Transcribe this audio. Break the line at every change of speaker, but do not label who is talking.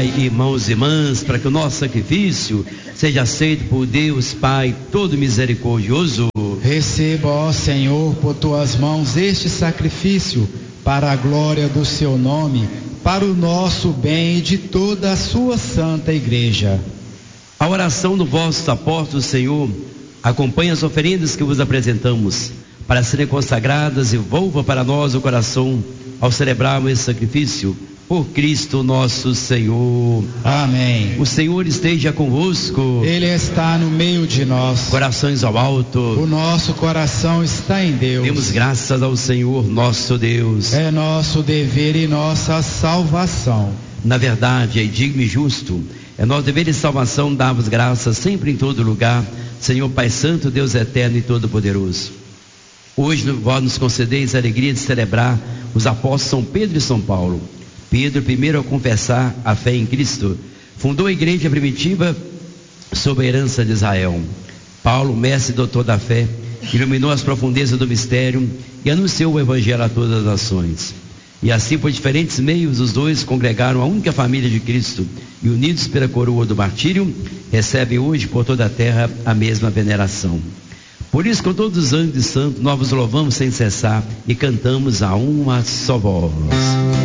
Pai, irmãos e irmãs, para que o nosso sacrifício seja aceito por Deus Pai todo misericordioso.
Receba, ó Senhor, por tuas mãos este sacrifício, para a glória do seu nome, para o nosso bem e de toda a sua santa igreja.
A oração do vosso apóstolo, Senhor, acompanha as oferendas que vos apresentamos, para serem consagradas e volva para nós o coração ao celebrarmos esse sacrifício. Por Cristo nosso Senhor.
Amém.
O Senhor esteja convosco.
Ele está no meio de nós.
Corações ao alto.
O nosso coração está em Deus.
Demos graças ao Senhor nosso Deus.
É nosso dever e nossa salvação.
Na verdade, é digno e justo. É nosso dever e salvação dar-vos graças sempre em todo lugar, Senhor Pai Santo, Deus eterno e todo-poderoso. Hoje vós nos concedeis a alegria de celebrar os apóstolos São Pedro e São Paulo. Pedro, primeiro a confessar a fé em Cristo, fundou a igreja primitiva sob a herança de Israel. Paulo, mestre e doutor da fé, iluminou as profundezas do mistério e anunciou o evangelho a todas as nações. E assim, por diferentes meios, os dois congregaram a única família de Cristo e, unidos pela coroa do martírio, recebem hoje por toda a terra a mesma veneração. Por isso, com todos os anjos e santos, nós vos louvamos sem cessar e cantamos a uma só voz.